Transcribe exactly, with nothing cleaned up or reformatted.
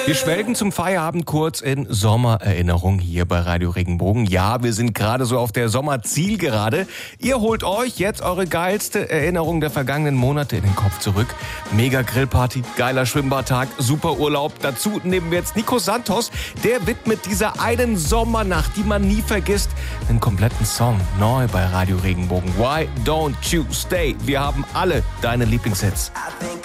Wir schwelgen zum Feierabend kurz in Sommererinnerung hier bei Radio Regenbogen. Ja, wir sind gerade so auf der Sommerzielgerade. Ihr holt euch jetzt eure geilste Erinnerung der vergangenen Monate in den Kopf zurück. Mega Grillparty, geiler Schwimmbadtag, super Urlaub. Dazu nehmen wir jetzt Nico Santos. Der widmet dieser einen Sommernacht, die man nie vergisst, einen kompletten Song neu bei Radio Regenbogen. Why don't you stay? Wir haben alle deine Lieblingshits. I think